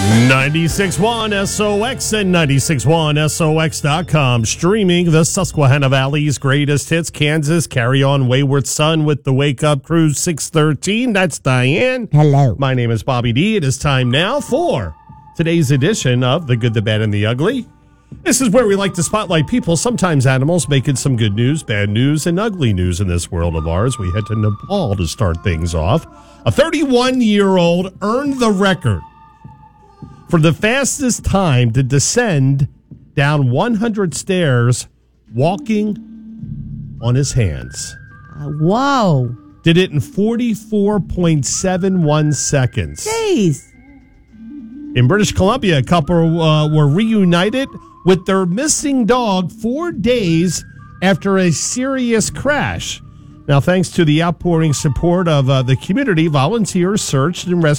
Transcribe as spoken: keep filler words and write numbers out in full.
ninety-six point one S O X and ninety-six point one S O X dot com. Streaming the Susquehanna Valley's greatest hits. Kansas, Carry On Wayward Son with the Wake Up Crew six thirteen. That's Diane. Hello. My name is Bobby D. It is time now for today's edition of The Good, the Bad, and the Ugly. This is where we like to spotlight people, sometimes animals, making some good news, bad news, and ugly news in this world of ours. We head to Nepal to start things off. A thirty-one-year-old earned the record for the fastest time to descend down one hundred stairs walking on his hands. Uh, whoa. Did it in forty-four point seven one seconds. Jeez. In British Columbia, a couple uh, were reunited with their missing dog four days after a serious crash. Now, thanks to the outpouring support of uh, the community, volunteers searched and rescued